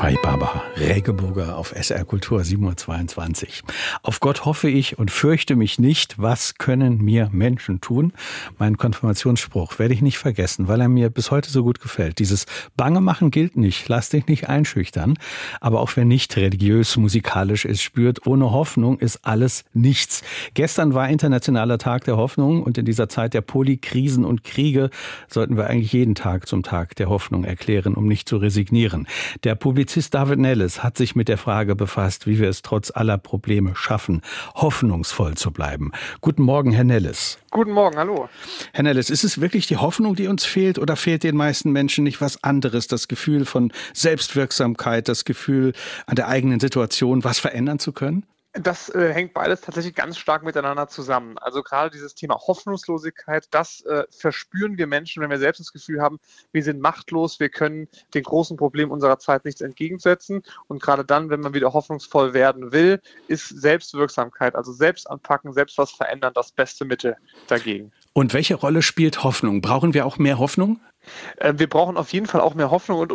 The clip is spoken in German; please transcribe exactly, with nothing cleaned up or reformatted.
Fei Barbara Rägeburger auf S R Kultur sieben Uhr zweiundzwanzig. Auf Gott hoffe ich und fürchte mich nicht. Was können mir Menschen tun? Mein Konfirmationsspruch werde ich nicht vergessen, weil er mir bis heute so gut gefällt. Dieses Bange machen gilt nicht. Lass dich nicht einschüchtern. Aber auch wer nicht religiös, musikalisch ist, spürt, ohne Hoffnung ist alles nichts. Gestern war Internationaler Tag der Hoffnung und in dieser Zeit der Polykrisen und Kriege sollten wir eigentlich jeden Tag zum Tag der Hoffnung erklären, um nicht zu resignieren. Der Publizist David Nelles hat sich mit der Frage befasst, wie wir es trotz aller Probleme schaffen, hoffnungsvoll zu bleiben. Guten Morgen, Herr Nelles. Guten Morgen, hallo. Herr Nelles, ist es wirklich die Hoffnung, die uns fehlt, oder fehlt den meisten Menschen nicht was anderes? Das Gefühl von Selbstwirksamkeit, das Gefühl, an der eigenen Situation was verändern zu können? Das äh, hängt beides tatsächlich ganz stark miteinander zusammen. Also gerade dieses Thema Hoffnungslosigkeit, das äh, verspüren wir Menschen, wenn wir selbst das Gefühl haben, wir sind machtlos, wir können den großen Problemen unserer Zeit nichts entgegensetzen. Und gerade dann, wenn man wieder hoffnungsvoll werden will, ist Selbstwirksamkeit, also selbst anpacken, selbst was verändern, das beste Mittel dagegen. Und welche Rolle spielt Hoffnung? Brauchen wir auch mehr Hoffnung? Äh, wir brauchen auf jeden Fall auch mehr Hoffnung und